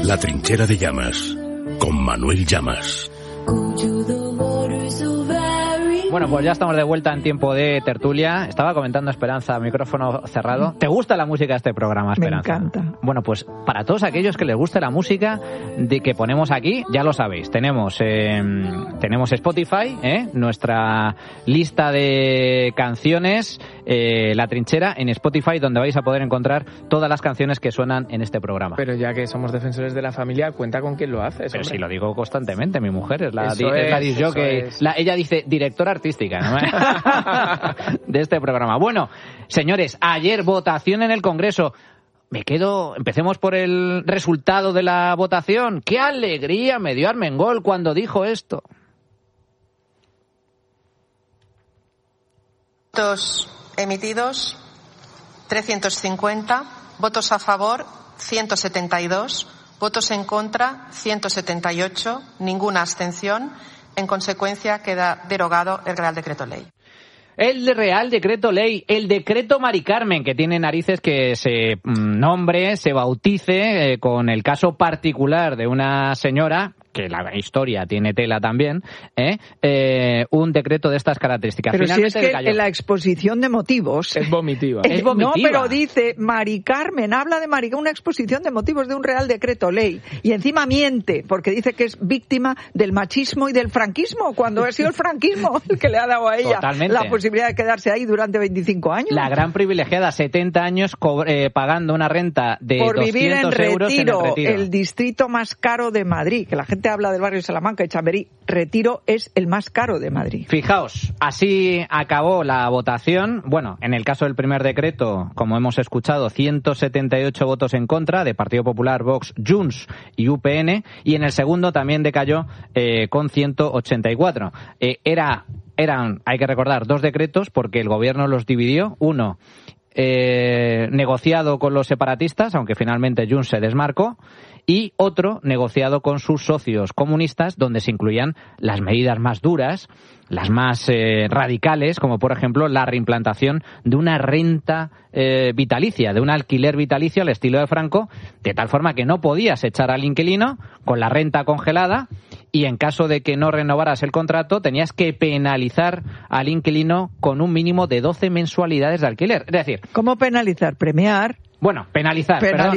La trinchera de Llamas, con Manuel Llamas. Bueno, pues ya estamos de vuelta en tiempo de tertulia. Estaba comentando Esperanza, micrófono cerrado. ¿Te gusta la música de este programa, Esperanza? Me encanta. Bueno, pues para todos aquellos que les guste la música de que ponemos aquí, ya lo sabéis. Tenemos Spotify, nuestra lista de canciones, La Trinchera, en Spotify, donde vais a poder encontrar todas las canciones que suenan en este programa. Pero ya que somos defensores de la familia, cuenta con quién lo hace. Pero si lo digo constantemente, mi mujer es la disc jockey. Es. Ella dice directora artística, ¿no? de este programa. Bueno, señores, ayer votación en el Congreso. Empecemos por el resultado de la votación. ¡Qué alegría me dio Armengol cuando dijo esto! Votos emitidos, 350. Votos a favor, 172. Votos en contra, 178. Ninguna abstención. En consecuencia, queda derogado el Real Decreto Ley. El Real Decreto Ley, el decreto Mari Carmen, que tiene narices que se nombre, se bautice con el caso particular de una señora, que la historia tiene tela también, un decreto de estas características. Pero finalmente si es que en la exposición de motivos... Es vomitiva. Es vomitiva. No, pero dice Mari Carmen, habla de una exposición de motivos de un Real Decreto Ley. Y encima miente, porque dice que es víctima del machismo y del franquismo, cuando ha sido el franquismo el que le ha dado a ella Totalmente. la posibilidad de quedarse ahí durante 25 años. La gran privilegiada, 70 años pagando una renta de por 200 vivir en euros Retiro, en el Retiro. el distrito más caro de Madrid, que la gente habla del barrio de Salamanca y Chamberí. Retiro es el más caro de Madrid. Fijaos, así acabó la votación. Bueno, en el caso del primer decreto, como hemos escuchado, 178 votos en contra, de Partido Popular, Vox, Junts y UPN, y en el segundo también decayó con 184. Eran, hay que recordar, dos decretos porque el gobierno los dividió. Uno, negociado con los separatistas, aunque finalmente Junts se desmarcó, y otro negociado con sus socios comunistas, donde se incluían las medidas más duras, las más radicales, como por ejemplo la reimplantación de una renta vitalicia, de un alquiler vitalicio al estilo de Franco, de tal forma que no podías echar al inquilino con la renta congelada, y en caso de que no renovaras el contrato tenías que penalizar al inquilino con un mínimo de 12 mensualidades de alquiler. Es decir, ¿cómo penalizar? Premiar. Bueno, penalizar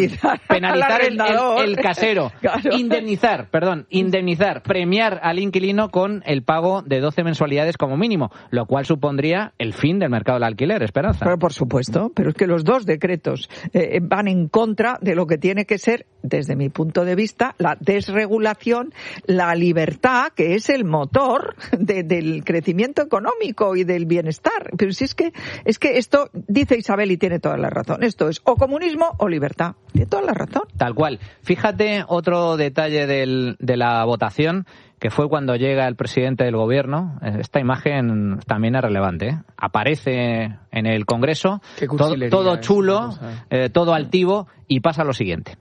el casero. Claro. Indemnizar, premiar al inquilino con el pago de 12 mensualidades como mínimo, lo cual supondría el fin del mercado del alquiler, Esperanza. Pero por supuesto, pero es que los dos decretos van en contra de lo que tiene que ser, desde mi punto de vista, la desregulación, la libertad, que es el motor del crecimiento económico y del bienestar. Pero si es que esto, dice Isabel y tiene toda la razón, esto es o comunismo o libertad. Tiene toda la razón. Tal cual. Fíjate otro detalle de la votación, que fue cuando llega el presidente del gobierno. Esta imagen también es relevante, Aparece en el Congreso, todo chulo, todo altivo, y pasa lo siguiente.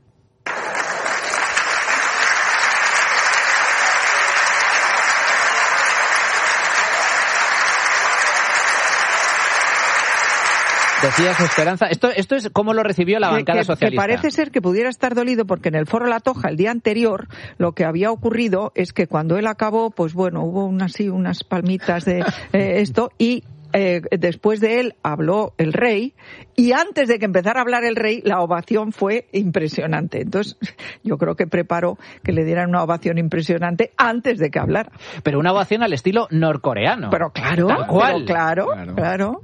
Decías, Esperanza, esto es cómo lo recibió la bancada socialista. Que parece ser que pudiera estar dolido porque en el Foro La Toja el día anterior lo que había ocurrido es que cuando él acabó, pues bueno, hubo unas palmitas de esto, y después de él habló el rey, y antes de que empezara a hablar el rey, la ovación fue impresionante. Entonces, yo creo que preparó que le dieran una ovación impresionante antes de que hablara. Pero una ovación al estilo norcoreano. Pero claro, tal cual. Claro.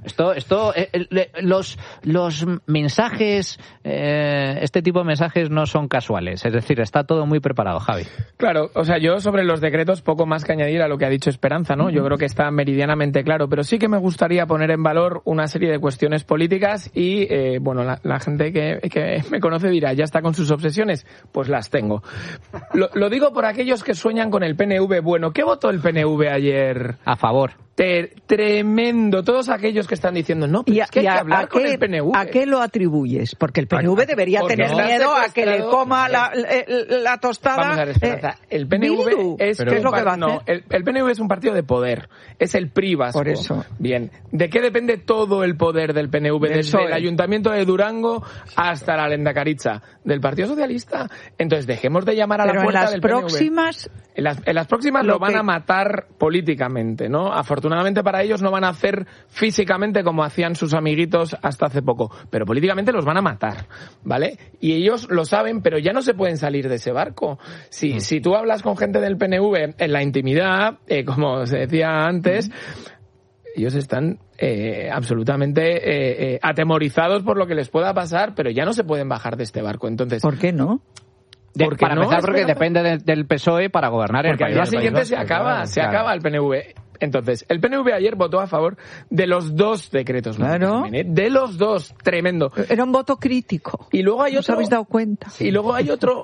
Los mensajes, este tipo de mensajes no son casuales. Es decir, está todo muy preparado, Javi. Claro, o sea, yo sobre los decretos poco más que añadir a lo que ha dicho Esperanza, ¿no? Yo creo que está meridianamente claro, pero sí que me gustaría poner en valor una serie de cuestiones políticas y, bueno, la gente que me conoce dirá, ya está con sus obsesiones, pues las tengo. Lo digo por aquellos que sueñan con el PNV. Bueno, ¿qué votó el PNV ayer? A favor. tremendo. Todos aquellos que están diciendo, no, pero es que hay que hablar con el PNV. ¿A qué lo atribuyes? Porque el PNV debería tener miedo a que le coma la tostada. Vamos a ver, Esperanza. El PNV es lo que va a hacer. No, el PNV es un partido de poder. Es el PRI vasco. Por eso. Bien. ¿De qué depende todo el poder del PNV? Desde el Ayuntamiento de Durango hasta la Lehendakaritza. Del Partido Socialista. Entonces, dejemos de llamar a la puerta del PNV. En las próximas lo van a matar políticamente, ¿no? Afortunadamente para ellos no van a hacer físicamente como hacían sus amiguitos hasta hace poco, pero políticamente los van a matar, ¿vale? Y ellos lo saben, pero ya no se pueden salir de ese barco. Si tú hablas con gente del PNV en la intimidad, como se decía antes, ellos están absolutamente atemorizados por lo que les pueda pasar, pero ya no se pueden bajar de este barco. Entonces, ¿por qué no? Para empezar, porque depende del PSOE para gobernar el país. Porque al día siguiente se acaba el PNV. Entonces, el PNV ayer votó a favor de los 2 decretos. Claro. De los 2, tremendo. Era un voto crítico. Y luego hay otro. ¿Os habéis dado cuenta? Y luego hay otro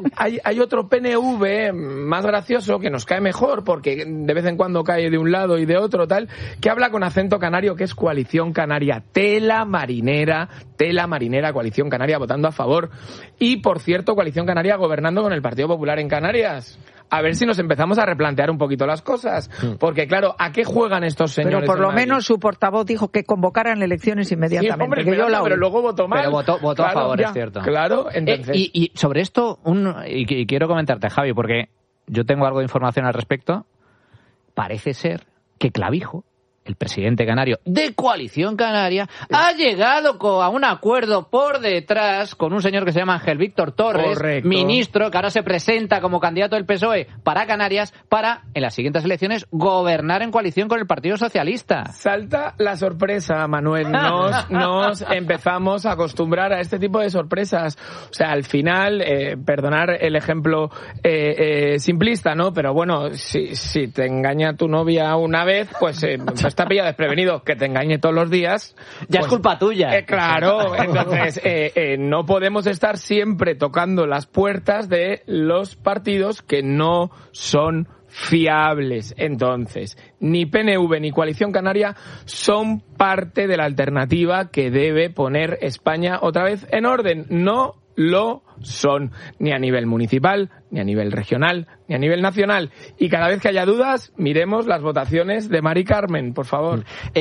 PNV más gracioso que nos cae mejor porque de vez en cuando cae de un lado y de otro tal, que habla con acento canario, que es Coalición Canaria. Tela marinera, Coalición Canaria votando a favor. Y, por cierto, Coalición Canaria gobernando con el Partido Popular en Canarias. A ver si nos empezamos a replantear un poquito las cosas. Porque, claro, ¿a qué juegan estos señores? Pero por lo menos su portavoz dijo que convocaran elecciones inmediatamente. Sí, hombre, pero luego votó mal. Pero votó claro, a favor, es cierto. Claro, entonces... Y sobre esto, y quiero comentarte, Javi, porque yo tengo algo de información al respecto. Parece ser que Clavijo, el presidente canario de Coalición Canaria, ha llegado a un acuerdo por detrás con un señor que se llama Ángel Víctor Torres, correcto, ministro, que ahora se presenta como candidato del PSOE para Canarias, para, en las siguientes elecciones, gobernar en coalición con el Partido Socialista. Salta la sorpresa, Manuel. Nos empezamos a acostumbrar a este tipo de sorpresas. O sea, al final, perdonar el ejemplo simplista, ¿no? Pero bueno, si te engaña tu novia una vez, pues está pillado desprevenido. Que te engañe todos los días ya es culpa tuya. Claro, entonces no podemos estar siempre tocando las puertas de los partidos que no son fiables. Entonces, ni PNV ni Coalición Canaria son parte de la alternativa que debe poner España otra vez en orden. No lo son, ni a nivel municipal, ni a nivel regional, ni a nivel nacional. Y cada vez que haya dudas, miremos las votaciones de Mari Carmen, por favor.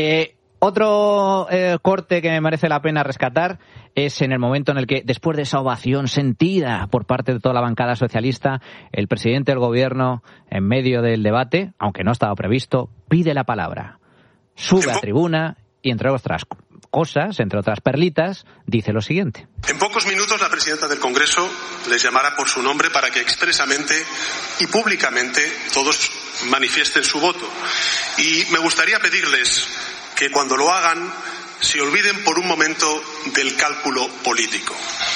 Otro corte que me merece la pena rescatar es en el momento en el que, después de esa ovación sentida por parte de toda la bancada socialista, el presidente del gobierno, en medio del debate, aunque no estaba previsto, pide la palabra. Sube a tribuna y, entre otras cosas, entre otras perlitas, dice lo siguiente. En pocos minutos la presidenta del Congreso les llamará por su nombre para que expresamente y públicamente todos manifiesten su voto. Y me gustaría pedirles que cuando lo hagan se olviden por un momento del cálculo político.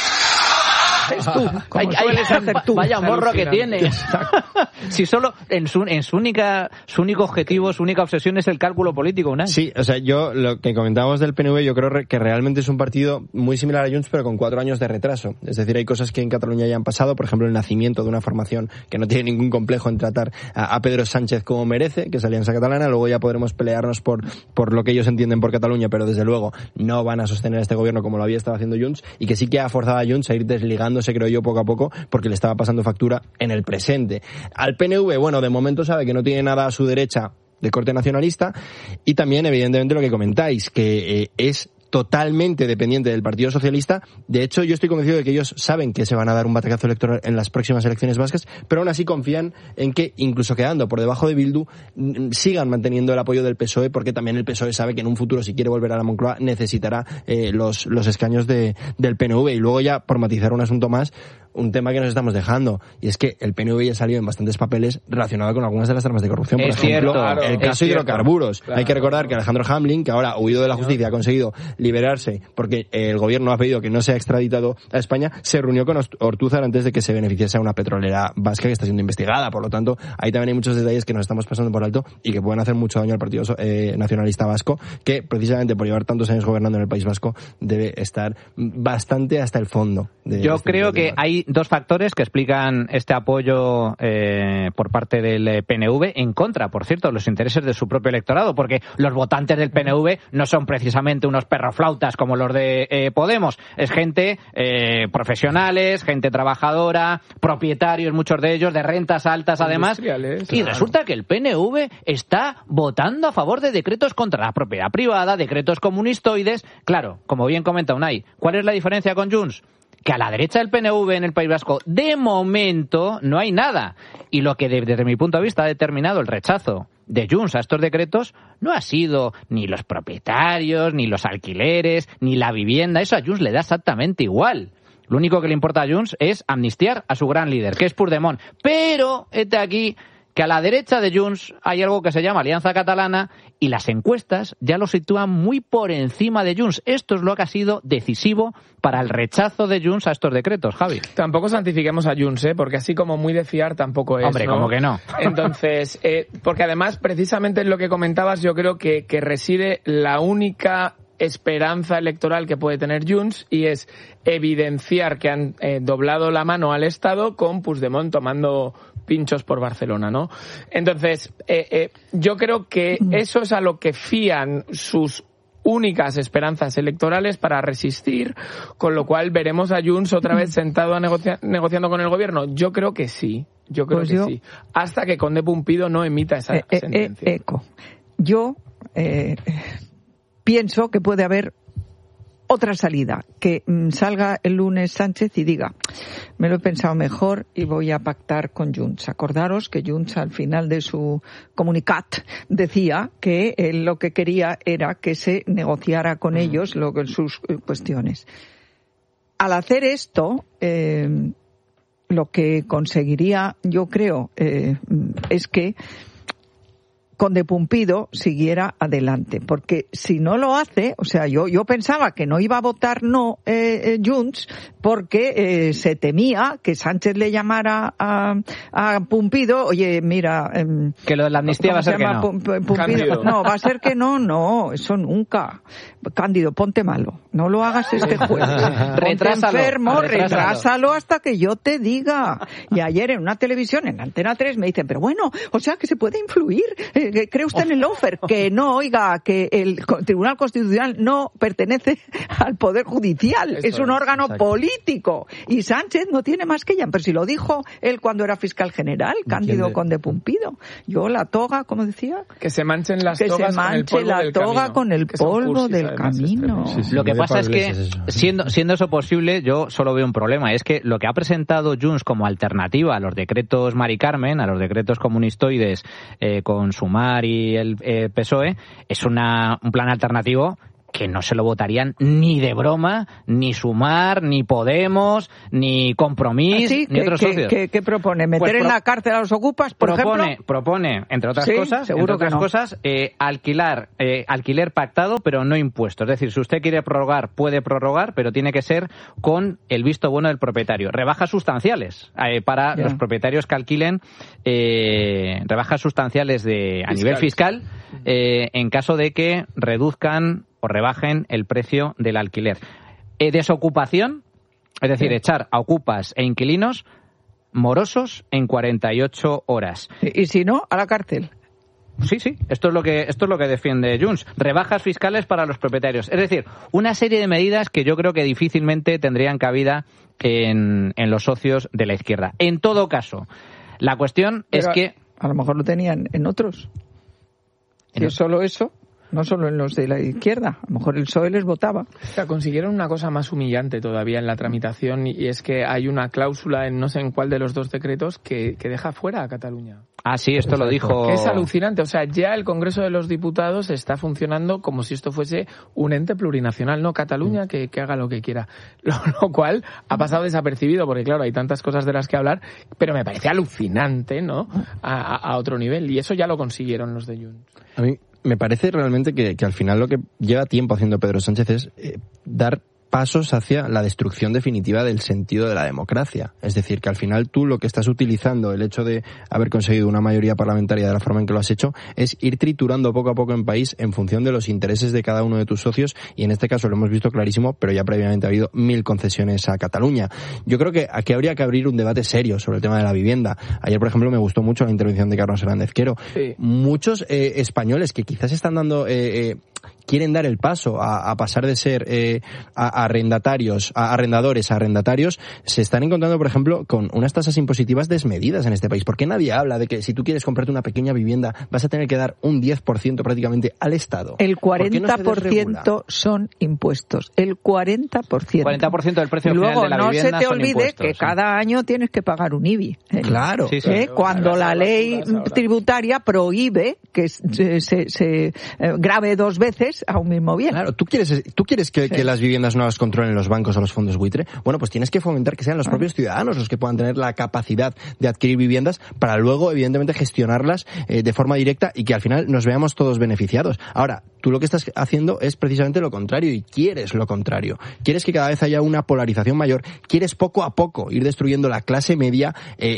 Vaya morro que tiene. Si solo en su único objetivo, su única obsesión es el cálculo político, ¿no? Sí, o sea, yo lo que comentábamos del PNV, yo creo que realmente es un partido muy similar a Junts, pero con 4 años de retraso. Es decir, hay cosas que en Cataluña ya han pasado, por ejemplo, el nacimiento de una formación que no tiene ningún complejo en tratar a Pedro Sánchez como merece, que es Alianza Catalana. Luego ya podremos pelearnos por lo que ellos entienden por Cataluña, pero desde luego no van a sostener a este gobierno como lo había estado haciendo Junts, y que sí que ha forzado a Junts a ir desligándose, creo yo, poco a poco, porque le estaba pasando factura en el presente. Al PNV, bueno, de momento sabe que no tiene nada a su derecha de corte nacionalista, y también, evidentemente, lo que comentáis, que es totalmente dependiente del Partido Socialista. De hecho, yo estoy convencido de que ellos saben que se van a dar un batacazo electoral en las próximas elecciones vascas, pero aún así confían en que, incluso quedando por debajo de Bildu, sigan manteniendo el apoyo del PSOE, porque también el PSOE sabe que en un futuro, si quiere volver a la Moncloa, necesitará los escaños del PNV. Y luego, ya por matizar un asunto más, un tema que nos estamos dejando, y es que el PNV ya salió en bastantes papeles relacionado con algunas de las tramas de corrupción. Por ejemplo, el caso hidrocarburos. Claro. Hay que recordar que Alejandro Hamlin, que ahora, huido de la justicia, ha conseguido liberarse, porque el gobierno ha pedido que no sea extraditado a España, se reunió con Ortúzar antes de que se beneficiase a una petrolera vasca que está siendo investigada. Por lo tanto, ahí también hay muchos detalles que nos estamos pasando por alto y que pueden hacer mucho daño al Partido Nacionalista Vasco, que precisamente por llevar tantos años gobernando en el País Vasco debe estar bastante hasta el fondo. Yo creo que hay dos factores que explican este apoyo por parte del PNV en contra, por cierto, de los intereses de su propio electorado, porque los votantes del PNV no son precisamente unos perroflautas como los de Podemos, es gente profesionales, gente trabajadora, propietarios, muchos de ellos, de rentas altas además, y resulta que el PNV está votando a favor de decretos contra la propiedad privada, decretos comunistoides. Claro, como bien comenta Unai, ¿cuál es la diferencia con Junts? Que a la derecha del PNV en el País Vasco, de momento, no hay nada. Y lo que desde mi punto de vista ha determinado el rechazo de Junts a estos decretos no ha sido ni los propietarios, ni los alquileres, ni la vivienda. Eso a Junts le da exactamente igual. Lo único que le importa a Junts es amnistiar a su gran líder, que es Puigdemont. Pero, este aquí, que a la derecha de Junts hay algo que se llama Alianza Catalana y las encuestas ya lo sitúan muy por encima de Junts. Esto es lo que ha sido decisivo para el rechazo de Junts a estos decretos, Javi. Tampoco santifiquemos a Junts, porque así como muy de fiar tampoco es. Hombre, ¿no? como que no. Entonces, porque además, precisamente en lo que comentabas, yo creo que reside la única esperanza electoral que puede tener Junts, y es evidenciar que han doblado la mano al Estado con Puigdemont tomando pinchos por Barcelona, ¿no? Entonces, yo creo que eso es a lo que fían sus únicas esperanzas electorales para resistir, con lo cual veremos a Junts otra vez sentado negociando con el gobierno. Yo creo que sí, sí, hasta que Conde Pumpido no emita esa sentencia. Yo pienso que puede haber otra salida, que salga el lunes Sánchez y diga, me lo he pensado mejor y voy a pactar con Junts. Acordaros que Junts al final de su comunicat decía que él lo que quería era que se negociara con ellos sus cuestiones. Al hacer esto, lo que conseguiría, yo creo, es que Conde Pumpido siguiera adelante, porque si no lo hace, o sea, yo pensaba que no iba a votar no Junts, porque se temía que Sánchez le llamara a Pumpido, oye, mira, que lo de la amnistía va a ser que no. Pumpido, no, va a ser que no, eso nunca. Cándido, ponte malo, no lo hagas este jueves. Retrásalo, enfermo, retrásalo hasta que yo te diga. Y ayer en una televisión, en Antena 3, me dicen, pero bueno, o sea, que se puede influir. ¿Cree usted en el lawfare? Que no, oiga, que el Tribunal Constitucional no pertenece al Poder Judicial, es un órgano político. Y Sánchez no tiene más que ella. Pero si lo dijo él cuando era fiscal general, Cándido Conde Pumpido. Yo la toga, ¿cómo decía? Que se manchen las togas con el polvo del camino. Que se manche la toga con el polvo del camino. Sí, lo que pasa es que, siendo eso posible, yo solo veo un problema. Es que lo que ha presentado Junts como alternativa a los decretos Mari Carmen, a los decretos comunistoides con Sumar y el PSOE, es un plan alternativo que no se lo votarían ni de broma, ni Sumar, ni Podemos, ni Compromís, ni otros socios. ¿Qué propone? ¿Meter en la cárcel a los ocupas, por ejemplo? Propone, entre otras cosas, alquiler pactado, pero no impuesto. Es decir, si usted quiere prorrogar, puede prorrogar, pero tiene que ser con el visto bueno del propietario. Rebajas sustanciales para los propietarios que alquilen, rebajas sustanciales a nivel fiscal, en caso de que reduzcan o rebajen el precio del alquiler. Desocupación, es decir, echar a ocupas e inquilinos morosos en 48 horas. Y si no, a la cárcel. Sí, esto es lo que defiende Junts. Rebajas fiscales para los propietarios. Es decir, una serie de medidas que yo creo que difícilmente tendrían cabida en los socios de la izquierda. En todo caso, la cuestión es que... A lo mejor lo tenían en otros. Si es solo eso... No solo en los de la izquierda, a lo mejor el PSOE les votaba. O sea, consiguieron una cosa más humillante todavía en la tramitación, y es que hay una cláusula en no sé en cuál de los dos decretos que deja fuera a Cataluña. Ah, sí, esto lo dijo... Que es alucinante. O sea, ya el Congreso de los Diputados está funcionando como si esto fuese un ente plurinacional, ¿no? Cataluña, que haga lo que quiera. Lo cual ha pasado desapercibido, porque claro, hay tantas cosas de las que hablar, pero me parece alucinante, ¿no? A otro nivel. Y eso ya lo consiguieron los de Junts. A mí me parece realmente que al final lo que lleva tiempo haciendo Pedro Sánchez es dar pasos hacia la destrucción definitiva del sentido de la democracia. Es decir, que al final tú lo que estás utilizando, el hecho de haber conseguido una mayoría parlamentaria de la forma en que lo has hecho, es ir triturando poco a poco en país en función de los intereses de cada uno de tus socios, y en este caso lo hemos visto clarísimo, pero ya previamente ha habido 1000 concesiones a Cataluña. Yo creo que aquí habría que abrir un debate serio sobre el tema de la vivienda. Ayer, por ejemplo, me gustó mucho la intervención de Carlos Hernández Quero. Sí. Muchos españoles que quizás están dando... quieren dar el paso a pasar de ser arrendatarios, a arrendadores a arrendatarios, se están encontrando, por ejemplo, con unas tasas impositivas desmedidas en este país. ¿Por qué nadie habla de que si tú quieres comprarte una pequeña vivienda vas a tener que dar un 10% prácticamente al Estado? El 40% son impuestos. El 40%. 40% del precio final de la vivienda son impuestos. Luego, no se te olvide que cada año tienes que pagar un IBI. Claro. Sí, sí. Cuando la ley tributaria prohíbe que se grave 2 veces a un mismo bien. Claro, ¿tú quieres que las viviendas no las controlen los bancos o los fondos buitre? Bueno, pues tienes que fomentar que sean los propios ciudadanos los que puedan tener la capacidad de adquirir viviendas para luego, evidentemente, gestionarlas de forma directa y que al final nos veamos todos beneficiados. Ahora, tú lo que estás haciendo es precisamente lo contrario y quieres lo contrario. Quieres que cada vez haya una polarización mayor, quieres poco a poco ir destruyendo la clase media,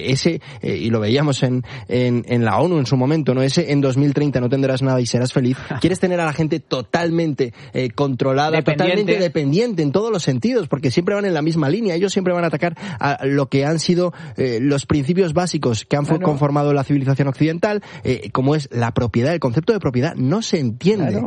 y lo veíamos en la ONU en su momento, ¿no? Ese en 2030 no tendrás nada y serás feliz. Quieres tener a la gente totalmente controlada, totalmente dependiente en todos los sentidos, porque siempre van en la misma línea. Ellos siempre van a atacar a lo que han sido los principios básicos que han conformado la civilización occidental, como es la propiedad. El concepto de propiedad no se entiende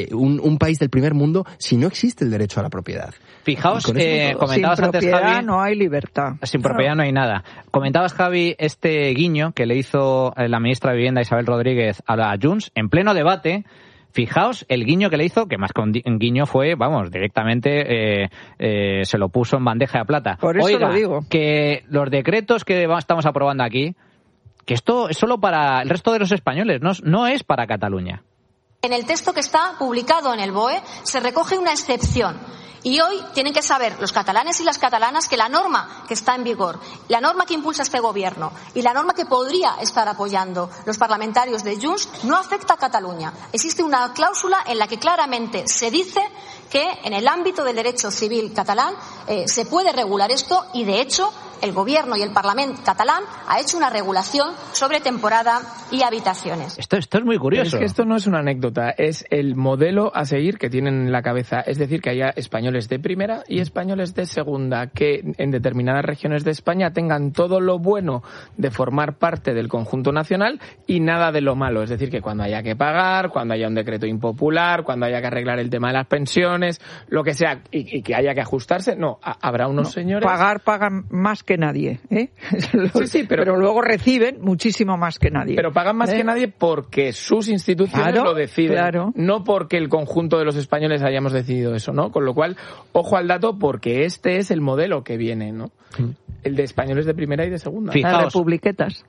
un país del primer mundo si no existe el derecho a la propiedad. Fijaos, comentabas sin antes, propiedad, Javi, no hay libertad. Sin propiedad no hay nada. Comentabas, Javi, este guiño que le hizo la ministra de Vivienda Isabel Rodríguez a la Junts en pleno debate. Fijaos el guiño que le hizo, que más que un guiño fue, directamente se lo puso en bandeja de plata. Por eso lo digo. Que los decretos que estamos aprobando aquí, que esto es solo para el resto de los españoles, no es para Cataluña. En el texto que está publicado en el BOE se recoge una excepción. Y hoy tienen que saber los catalanes y las catalanas que la norma que está en vigor, la norma que impulsa este gobierno y la norma que podría estar apoyando los parlamentarios de Junts no afecta a Cataluña. Existe una cláusula en la que claramente se dice que en el ámbito del derecho civil catalán se puede regular esto y, de hecho, el Gobierno y el Parlamento catalán ha hecho una regulación sobre temporada y habitaciones. Esto es muy curioso. Pero es que esto no es una anécdota, es el modelo a seguir que tienen en la cabeza. Es decir, que haya españoles de primera y españoles de segunda, que en determinadas regiones de España tengan todo lo bueno de formar parte del conjunto nacional y nada de lo malo. Es decir, que cuando haya que pagar, cuando haya un decreto impopular, cuando haya que arreglar el tema de las pensiones, lo que sea, y que haya que ajustarse, habrá unos señores... Pagan más que nadie, ¿eh? Sí, pero luego reciben muchísimo más que nadie. Pero pagan más que nadie porque sus instituciones lo deciden, no porque el conjunto de los españoles hayamos decidido eso, ¿no? Con lo cual, ojo al dato, porque este es el modelo que viene, ¿no? El de españoles de primera y de segunda. Fijaos, las republiquetas.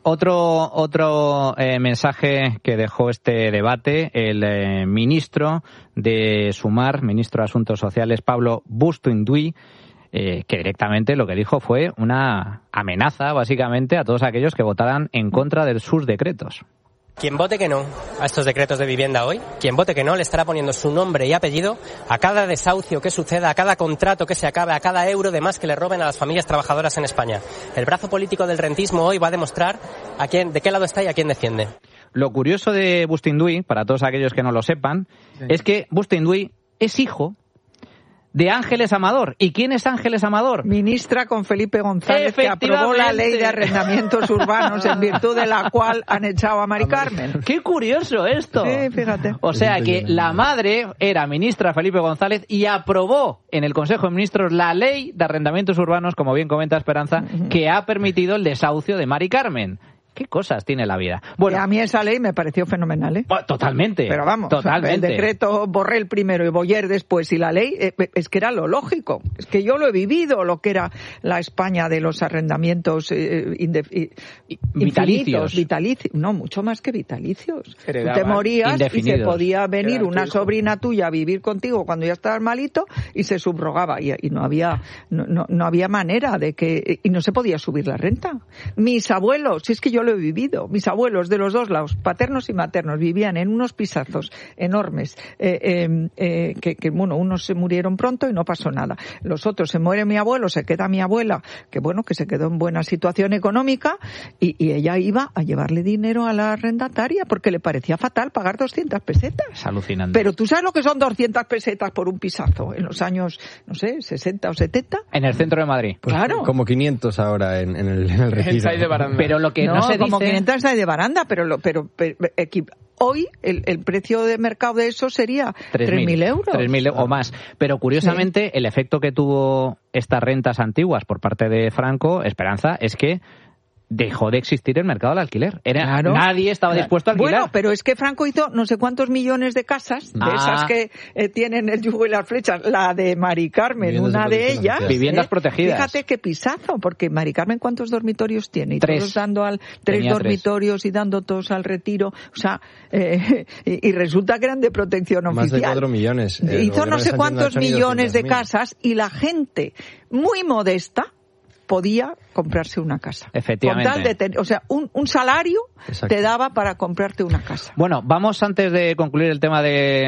Otro mensaje que dejó este debate, el ministro de Sumar, ministro de Asuntos Sociales, Pablo Bustinduy, que directamente lo que dijo fue una amenaza, básicamente, a todos aquellos que votaran en contra de sus decretos. Quien vote que no a estos decretos de vivienda hoy, quien vote que no, le estará poniendo su nombre y apellido a cada desahucio que suceda, a cada contrato que se acabe, a cada euro de más que le roben a las familias trabajadoras en España. El brazo político del rentismo hoy va a demostrar de qué lado está y a quién defiende. Lo curioso de Bustinduy, para todos aquellos que no lo sepan, es que Bustinduy es hijo de Ángeles Amador. ¿Y quién es Ángeles Amador? Ministra con Felipe González, que aprobó la ley de arrendamientos urbanos, en virtud de la cual han echado a Mari Carmen. ¡Qué curioso esto! Sí, fíjate. O sea que la madre era ministra Felipe González y aprobó en el Consejo de Ministros la ley de arrendamientos urbanos, como bien comenta Esperanza, que ha permitido el desahucio de Mari Carmen. ¿Qué cosas tiene la vida? Bueno, a mí esa ley me pareció fenomenal, ¿eh? Totalmente. Pero vamos, totalmente. El decreto Borrell primero y Boyer después y la ley, es que era lo lógico. Es que yo lo he vivido, lo que era la España de los arrendamientos vitalicios. No, mucho más que vitalicios. Tú te morías indefinidos. Y se podía venir una sobrina tuya a vivir contigo cuando ya estabas malito y se subrogaba. Y no había manera de que... Y no se podía subir la renta. Mis abuelos, si es que yo lo lo he vivido. Mis abuelos de los dos lados, paternos y maternos, vivían en unos pisazos enormes, bueno, unos se murieron pronto y no pasó nada. Los otros, se muere mi abuelo, se queda mi abuela, que se quedó en buena situación económica, y ella iba a llevarle dinero a la arrendataria porque le parecía fatal pagar 200 pesetas. Es alucinante. Pero tú sabes lo que son 200 pesetas por un pisazo en los años, 60 o 70. En el centro de Madrid. Pues claro. Como 500 ahora en el Retiro. De baranda. Pero lo que no se dice... como 500 de baranda, pero hoy el precio de mercado de eso sería 3.000 euros. 3.000 o más. Pero curiosamente, el efecto que tuvo estas rentas antiguas por parte de Franco, Esperanza, es que dejó de existir el mercado del alquiler. Nadie estaba dispuesto a alquilar. Bueno, pero es que Franco hizo no sé cuántos millones de casas, de esas que tienen el yugo y las flechas. La de Mari Carmen, una de ellas. Viviendas protegidas. Fíjate qué pisazo, porque Mari Carmen, ¿cuántos dormitorios tiene? Y 3. Todos dando tres dormitorios y dando todos al retiro. O sea, y resulta que eran de protección oficial. Más de 4 millones. Hizo no sé cuántos millones de casas y la gente muy modesta podía comprarse una casa. Efectivamente. Con tal de un salario te daba para comprarte una casa. Bueno, vamos antes de concluir el tema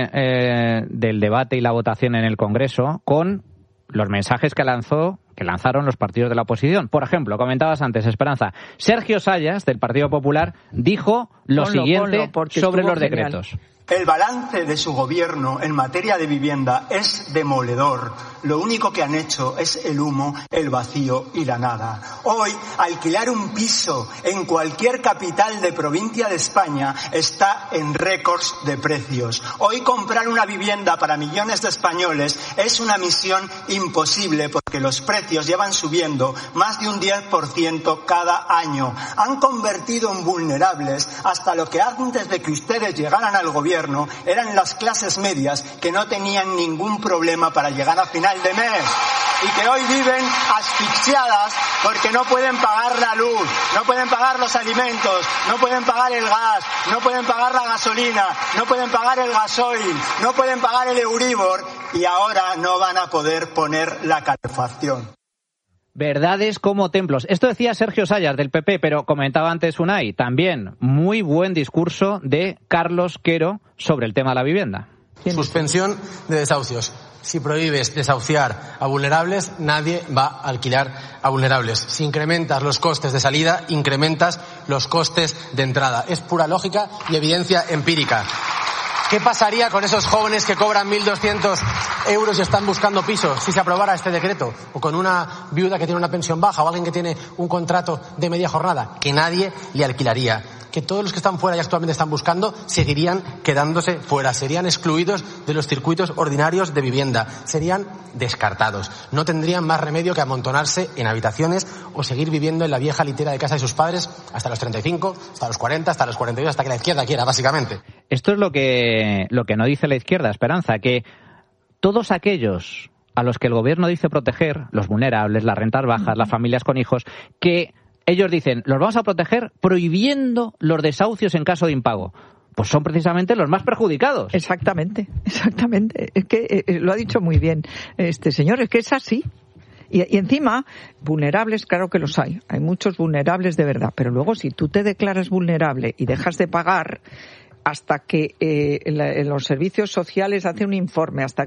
del debate y la votación en el Congreso con los mensajes que lanzaron los partidos de la oposición. Por ejemplo, comentabas antes, Esperanza, Sergio Sayas, del Partido Popular, dijo lo siguiente sobre los decretos. El balance de su gobierno en materia de vivienda es demoledor. Lo único que han hecho es el humo, el vacío y la nada. Hoy, alquilar un piso en cualquier capital de provincia de España está en récords de precios. Hoy comprar una vivienda para millones de españoles es una misión imposible porque los precios llevan subiendo más de un 10% cada año. Han convertido en vulnerables hasta lo que antes de que ustedes llegaran al gobierno eran las clases medias que no tenían ningún problema para llegar a final de mes y que hoy viven asfixiadas porque no pueden pagar la luz, no pueden pagar los alimentos, no pueden pagar el gas, no pueden pagar la gasolina, no pueden pagar el gasoil, no pueden pagar el Euribor y ahora no van a poder poner la calefacción. Verdades como templos. Esto decía Sergio Sayas del PP, pero comentaba antes Unai, también muy buen discurso de Carlos Quero sobre el tema de la vivienda. Suspensión de desahucios. Si prohíbes desahuciar a vulnerables, nadie va a alquilar a vulnerables. Si incrementas los costes de salida, incrementas los costes de entrada. Es pura lógica y evidencia empírica. ¿Qué pasaría con esos jóvenes que cobran 1.200 euros y están buscando pisos si se aprobara este decreto? O con una viuda que tiene una pensión baja o alguien que tiene un contrato de media jornada. Que nadie le alquilaría. Que todos los que están fuera y actualmente están buscando seguirían quedándose fuera. Serían excluidos de los circuitos ordinarios de vivienda. Serían descartados. No tendrían más remedio que amontonarse en habitaciones o seguir viviendo en la vieja litera de casa de sus padres hasta los 35, hasta los 40, hasta los 42, hasta que la izquierda quiera, básicamente. Esto es lo que no dice la izquierda, Esperanza, que todos aquellos a los que el gobierno dice proteger, los vulnerables, las rentas bajas, las familias con hijos, que ellos dicen, los vamos a proteger prohibiendo los desahucios en caso de impago. Pues son precisamente los más perjudicados. Exactamente. Es que lo ha dicho muy bien este señor, es que es así. Y encima, vulnerables, claro que los hay. Hay muchos vulnerables de verdad. Pero luego, si tú te declaras vulnerable y dejas de pagar hasta que los servicios sociales hacen un informe, hasta